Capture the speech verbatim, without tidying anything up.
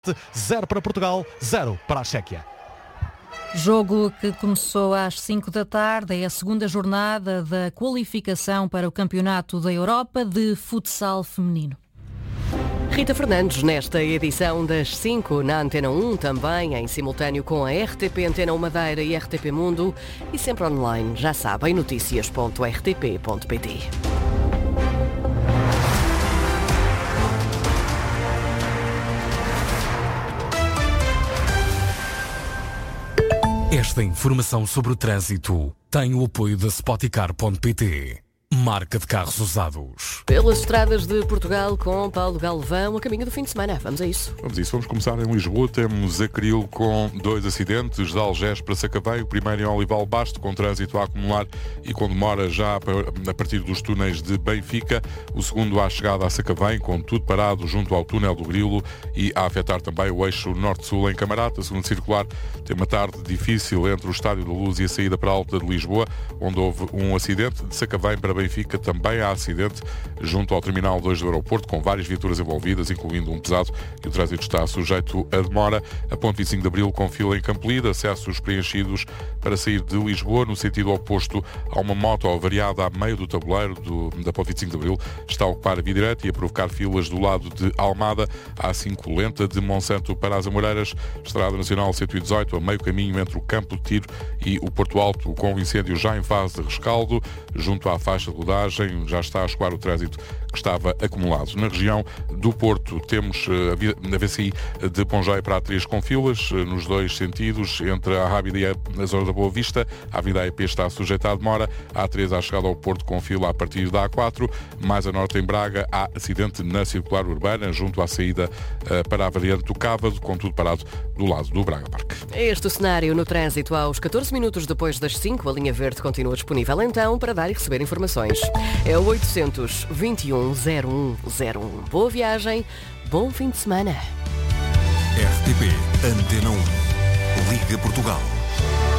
zero para Portugal, zero para a Chequia. Jogo que começou às cinco da tarde, é a segunda jornada da qualificação para o Campeonato da Europa de Futsal Feminino. Rita Fernandes, nesta edição das cinco na Antena um, também em simultâneo com a R T P Antena um Madeira e R T P Mundo e sempre online, já sabem, notícias ponto r t p ponto p t. Esta informação sobre o trânsito tem o apoio da Spoticar ponto p t, marca de carros usados. Pelas estradas de Portugal com Paulo Galvão, a caminho do fim de semana. Vamos a isso. Vamos a isso. Vamos começar em Lisboa. Temos Acril com dois acidentes, de Algés para Sacavém. O primeiro em Olival Basto, com trânsito a acumular e com demora já a partir dos túneis de Benfica. O segundo à chegada a Sacavém, com tudo parado junto ao túnel do Grilo e a afetar também o eixo norte-sul em Camarata. Segundo circular, tem uma tarde difícil entre o Estádio da Luz e a saída para a Alta de Lisboa, onde houve um acidente. De Sacavém para Benfica também há acidente junto ao Terminal dois do aeroporto, com várias viaturas envolvidas, incluindo um pesado, e o trânsito está sujeito a demora. A ponte vinte e cinco de Abril com fila em Campolide, acessos preenchidos para sair de Lisboa. No sentido oposto, há uma moto avariada a meio do tabuleiro do, da ponte vinte e cinco de Abril, está a ocupar a via direta e a provocar filas do lado de Almada. A cinco lenta de Monsanto para as Amoreiras. Estrada Nacional cento e dezoito, a meio caminho entre o Campo de Tiro e o Porto Alto, com o incêndio já em fase de rescaldo. Junto à faixa de rodagem, já está a escoar o trânsito que estava acumulado. Na região do Porto temos a V C I de Ponjai para a três com filas, nos dois sentidos, entre a Rábida e a zona da Boa Vista. A Avenida A E P está sujeita à demora. A A três à chegada ao Porto com fila a partir da A quatro. Mais a norte em Braga há acidente na circular urbana, junto à saída para a variante do Cávado, com tudo parado do lado do Braga Parque. Este cenário no trânsito aos catorze minutos depois das cinco. A linha verde continua disponível então para dar e receber informações. É o oitocentos vinte e um zero um zero um. Boa viagem, bom fim de semana. R T P Antena um. Liga Portugal.